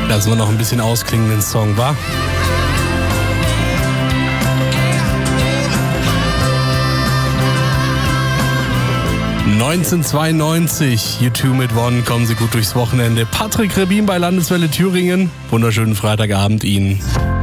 Lassen wir noch ein bisschen ausklingen, den Song, wa? ...1992, U2 mit One, kommen Sie gut durchs Wochenende. Patrick Rebin bei Landeswelle Thüringen. Wunderschönen Freitagabend Ihnen.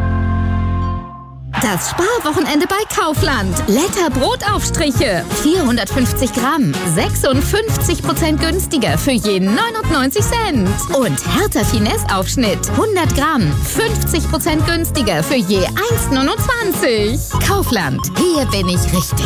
Das Sparwochenende bei Kaufland. Letter Brotaufstriche. 450 Gramm. 56% günstiger für je 99 Cent. Und Hertha Finesse Aufschnitt. 100 Gramm. 50% günstiger für je 1,29. Kaufland. Hier bin ich richtig.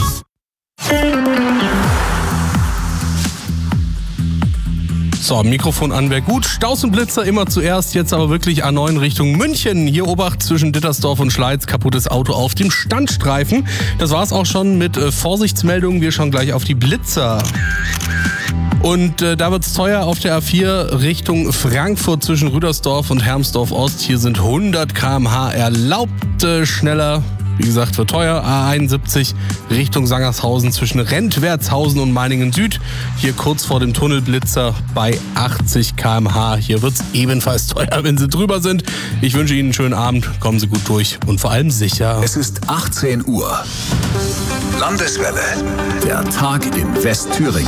So, Mikrofon an wäre gut. Staus und Blitzer immer zuerst, jetzt aber wirklich A9 Richtung München. Hier Obacht zwischen Dittersdorf und Schleiz, kaputtes Auto auf dem Standstreifen. Das war's auch schon mit Vorsichtsmeldungen. Wir schauen gleich auf die Blitzer. Und da wird's teuer auf der A4 Richtung Frankfurt zwischen Rüdersdorf und Hermsdorf Ost. Hier sind 100 km/h erlaubt, schneller. Wie gesagt, wird teuer. A71 Richtung Sangershausen zwischen Rentwertshausen und Meiningen Süd. Hier kurz vor dem Tunnelblitzer bei 80 km/h. Hier wird's ebenfalls teuer, wenn Sie drüber sind. Ich wünsche Ihnen einen schönen Abend. Kommen Sie gut durch und vor allem sicher. Es ist 18 Uhr. Landeswelle. Der Tag in Westthüringen.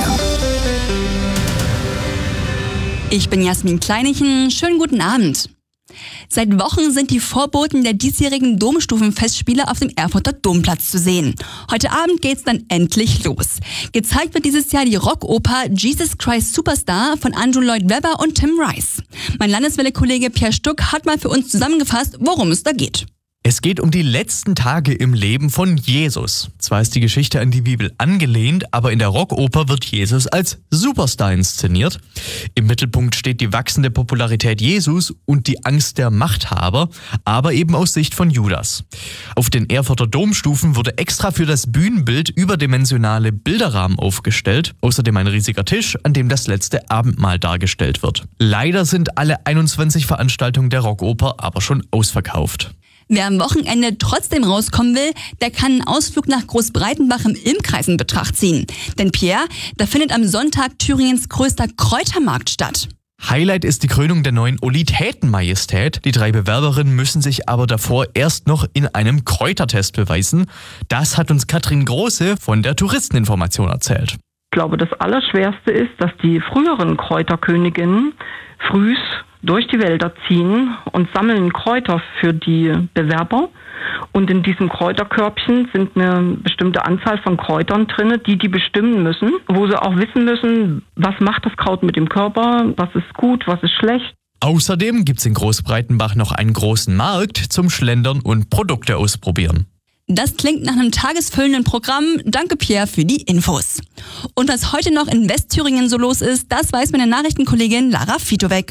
Ich bin Jasmin Kleinichen. Schönen guten Abend. Seit Wochen sind die Vorboten der diesjährigen Domstufenfestspiele auf dem Erfurter Domplatz zu sehen. Heute Abend geht's dann endlich los. Gezeigt wird dieses Jahr die Rockoper Jesus Christ Superstar von Andrew Lloyd Webber und Tim Rice. Mein Landeswelle-Kollege Pierre Stuck hat mal für uns zusammengefasst, worum es da geht. Es geht um die letzten Tage im Leben von Jesus. Zwar ist die Geschichte an die Bibel angelehnt, aber in der Rockoper wird Jesus als Superstar inszeniert. Im Mittelpunkt steht die wachsende Popularität Jesus und die Angst der Machthaber, aber eben aus Sicht von Judas. Auf den Erfurter Domstufen wurde extra für das Bühnenbild überdimensionale Bilderrahmen aufgestellt, außerdem ein riesiger Tisch, an dem das letzte Abendmahl dargestellt wird. Leider sind alle 21 Veranstaltungen der Rockoper aber schon ausverkauft. Wer am Wochenende trotzdem rauskommen will, der kann einen Ausflug nach Großbreitenbach im Ilmkreis in Betracht ziehen. Denn Pierre, da findet am Sonntag Thüringens größter Kräutermarkt statt. Highlight ist die Krönung der neuen Olitätenmajestät. Die 3 Bewerberinnen müssen sich aber davor erst noch in einem Kräutertest beweisen. Das hat uns Katrin Große von der Touristeninformation erzählt. Ich glaube, das Allerschwerste ist, dass die früheren Kräuterköniginnen frühs durch die Wälder ziehen und sammeln Kräuter für die Bewerber. Und in diesem Kräuterkörbchen sind eine bestimmte Anzahl von Kräutern drin, die bestimmen müssen, wo sie auch wissen müssen, was macht das Kraut mit dem Körper, was ist gut, was ist schlecht. Außerdem gibt's in Großbreitenbach noch einen großen Markt zum Schlendern und Produkte ausprobieren. Das klingt nach einem tagesfüllenden Programm. Danke, Pierre, für die Infos. Und was heute noch in Westthüringen so los ist, das weiß meine Nachrichtenkollegin Lara Fitowek.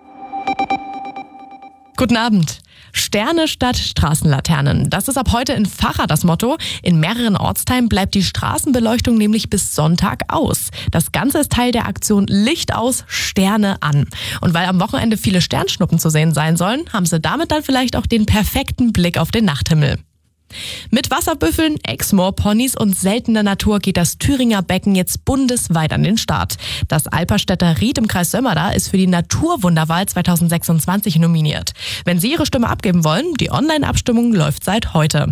Guten Abend. Sterne statt Straßenlaternen. Das ist ab heute in Vacha das Motto. In mehreren Ortsteilen bleibt die Straßenbeleuchtung nämlich bis Sonntag aus. Das Ganze ist Teil der Aktion Licht aus, Sterne an. Und weil am Wochenende viele Sternschnuppen zu sehen sein sollen, haben sie damit dann vielleicht auch den perfekten Blick auf den Nachthimmel. Mit Wasserbüffeln, Exmoor-Ponys und seltener Natur geht das Thüringer Becken jetzt bundesweit an den Start. Das Alperstädter Ried im Kreis Sömmerda ist für die Naturwunderwahl 2026 nominiert. Wenn Sie Ihre Stimme abgeben wollen, die Online-Abstimmung läuft seit heute.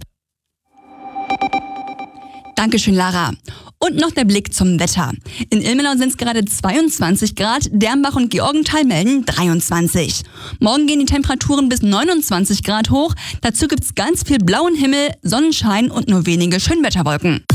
Dankeschön, Lara. Und noch der Blick zum Wetter. In Ilmenau sind es gerade 22 Grad, Dernbach und Georgenthal melden 23. Morgen gehen die Temperaturen bis 29 Grad hoch. Dazu gibt's ganz viel blauen Himmel, Sonnenschein und nur wenige Schönwetterwolken.